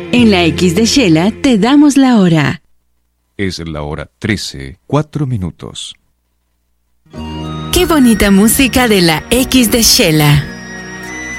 En la X de Shela te damos la hora. Es la hora 13:04. Qué bonita música de la X de Shela.